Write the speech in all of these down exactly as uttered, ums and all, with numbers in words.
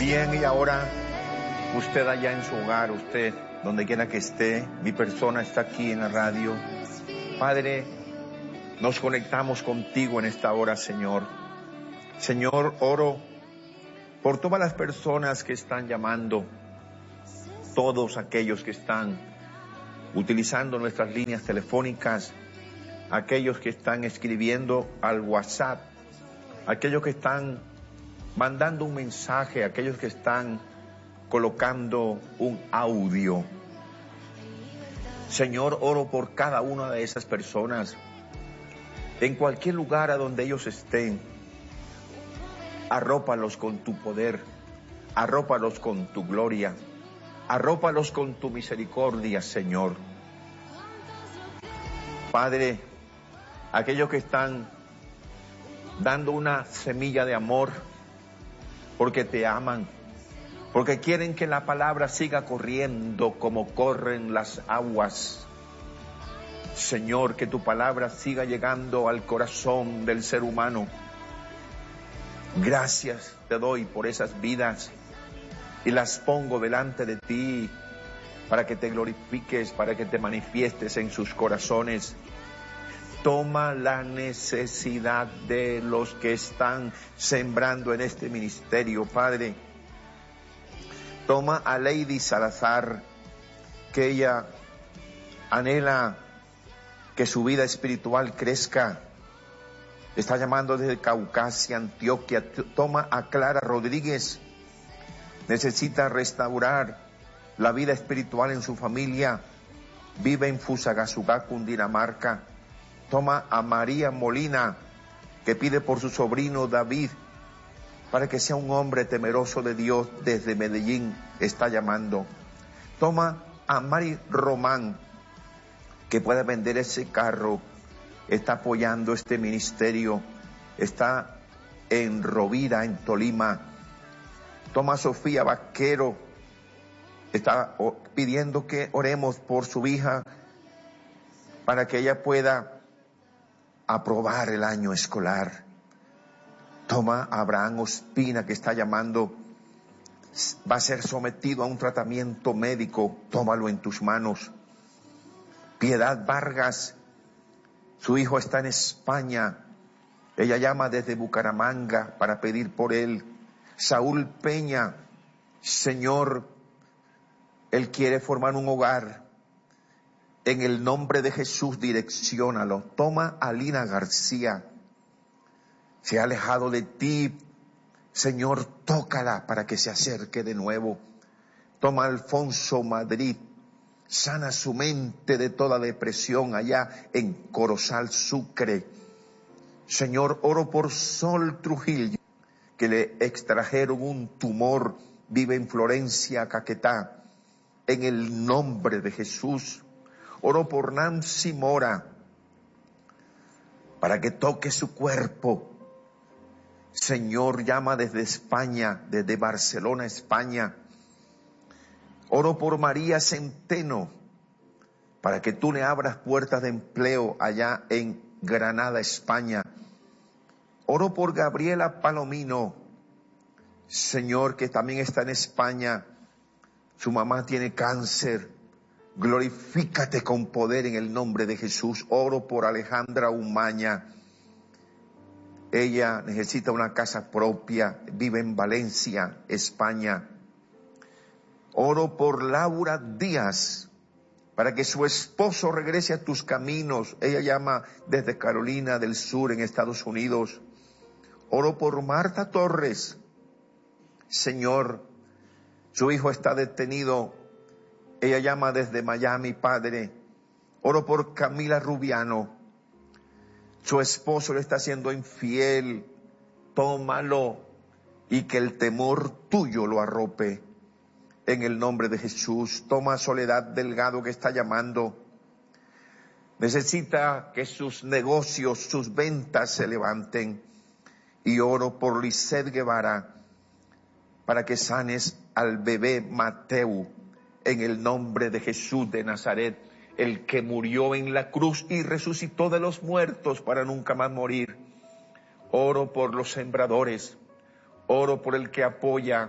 Bien, y ahora usted allá en su hogar, usted donde quiera que esté, mi persona está aquí en la radio. Padre, nos conectamos contigo en esta hora, Señor. Señor, oro por todas las personas que están llamando, todos aquellos que están utilizando nuestras líneas telefónicas, aquellos que están escribiendo al WhatsApp, aquellos que están mandando un mensaje, aquellos que están colocando un audio. Señor, oro por cada una de esas personas, en cualquier lugar a donde ellos estén. Arrópalos con tu poder, arrópalos con tu gloria, arrópalos con tu misericordia, Señor. Padre, aquellos que están dando una semilla de amor, porque te aman, porque quieren que la palabra siga corriendo como corren las aguas. Señor, que tu palabra siga llegando al corazón del ser humano. Gracias te doy por esas vidas y las pongo delante de ti para que te glorifiques, para que te manifiestes en sus corazones. Toma la necesidad de los que están sembrando en este ministerio, Padre. Toma a Lady Salazar, que ella anhela que su vida espiritual crezca. Está llamando desde Caucasia, Antioquia. Toma a Clara Rodríguez. Necesita restaurar la vida espiritual en su familia. Vive en Fusagasugá, Cundinamarca. Toma a María Molina, que pide por su sobrino David, para que sea un hombre temeroso de Dios. Desde Medellín está llamando. Toma a Mari Román, que pueda vender ese carro. Está apoyando este ministerio. Está en Rovira, en Tolima. Toma a Sofía Vaquero. Está pidiendo que oremos por su hija, para que ella pueda aprobar el año escolar. Toma a Abraham Ospina, que está llamando, va a ser sometido a un tratamiento médico. Tómalo en tus manos. Piedad Vargas, su hijo está en España. Ella llama desde Bucaramanga para pedir por él. Saúl Peña, Señor, él quiere formar un hogar. En el nombre de Jesús, direcciónalo. Toma a Lina García. Se ha alejado de ti. Señor, tócala para que se acerque de nuevo. Toma a Alfonso Madrid. Sana su mente de toda depresión allá en Corozal, Sucre. Señor, oro por Sol Trujillo, que le extrajeron un tumor. Vive en Florencia, Caquetá. En el nombre de Jesús. Oro por Nancy Mora, para que toque su cuerpo. Señor, llama desde España, desde Barcelona, España. Oro por María Centeno, para que tú le abras puertas de empleo allá en Granada, España. Oro por Gabriela Palomino, Señor, que también está en España. Su mamá tiene cáncer. Glorifícate con poder en el nombre de Jesús. Oro por Alejandra Umaña. Ella necesita una casa propia. Vive en Valencia, España. Oro por Laura Díaz, para que su esposo regrese a tus caminos. Ella llama desde Carolina del Sur, en Estados Unidos. Oro por Marta Torres. Señor, su hijo está detenido. Ella llama desde Miami, Padre. Oro por Camila Rubiano. Su esposo le está siendo infiel. Tómalo y que el temor tuyo lo arrope. En el nombre de Jesús. Toma a Soledad Delgado, que está llamando. Necesita que sus negocios, sus ventas se levanten. Y oro por Lisset Guevara, para que sanes al bebé Mateo. En el nombre de Jesús de Nazaret, el que murió en la cruz y resucitó de los muertos para nunca más morir. Oro por los sembradores, oro por el que apoya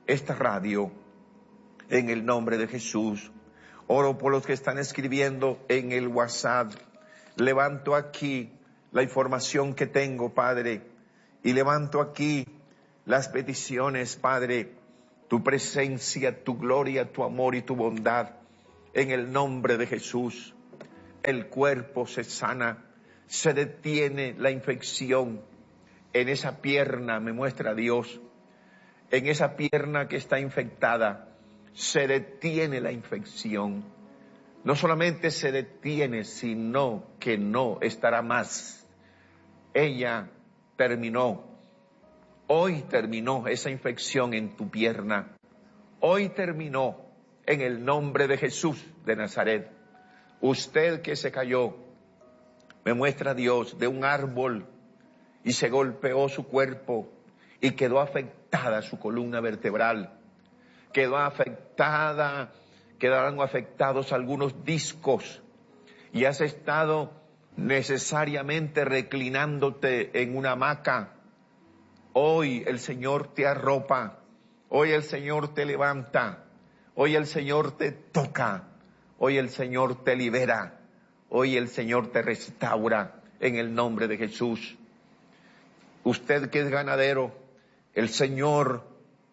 esta radio en el nombre de Jesús. Oro por los que están escribiendo en el WhatsApp. Levanto aquí la información que tengo, Padre, y levanto aquí las peticiones, Padre, tu presencia, tu gloria, tu amor y tu bondad, en el nombre de Jesús. El cuerpo se sana, se detiene la infección en esa pierna, me muestra Dios, en esa pierna que está infectada, se detiene la infección. No solamente se detiene, sino que no estará más. Ella terminó. Hoy terminó esa infección en tu pierna. Hoy terminó en el nombre de Jesús de Nazaret. Usted que se cayó, me muestra Dios, de un árbol y se golpeó su cuerpo y quedó afectada su columna vertebral. Quedó afectada, quedaron afectados algunos discos y has estado necesariamente reclinándote en una hamaca. Hoy el Señor te arropa, hoy el Señor te levanta, hoy el Señor te toca, hoy el Señor te libera, hoy el Señor te restaura en el nombre de Jesús. Usted que es ganadero, el Señor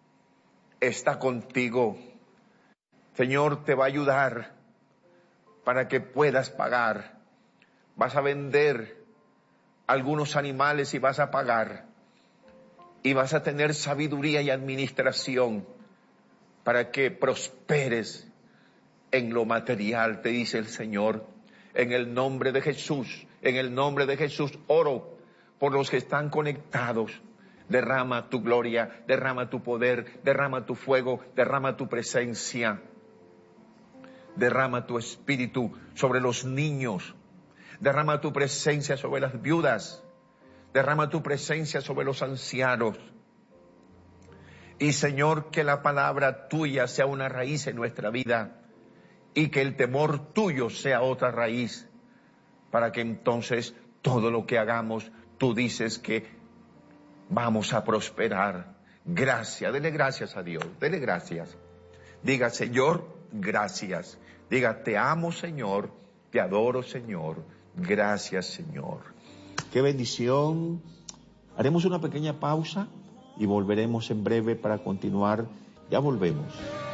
está contigo. Señor te va a ayudar para que puedas pagar. Vas a vender algunos animales y vas a pagar. Y vas a tener sabiduría y administración para que prosperes en lo material, te dice el Señor. En el nombre de Jesús, en el nombre de Jesús, oro por los que están conectados. Derrama tu gloria, derrama tu poder, derrama tu fuego, derrama tu presencia. Derrama tu espíritu sobre los niños. Derrama tu presencia sobre las viudas. Derrama tu presencia sobre los ancianos. Y Señor, que la palabra tuya sea una raíz en nuestra vida y que el temor tuyo sea otra raíz, para que entonces todo lo que hagamos, tú dices que vamos a prosperar. Gracias, dele gracias a Dios, dele gracias. Diga, Señor, gracias. Diga, te amo, Señor, te adoro, Señor. Gracias, Señor. Qué bendición. Haremos una pequeña pausa y volveremos en breve para continuar. Ya volvemos.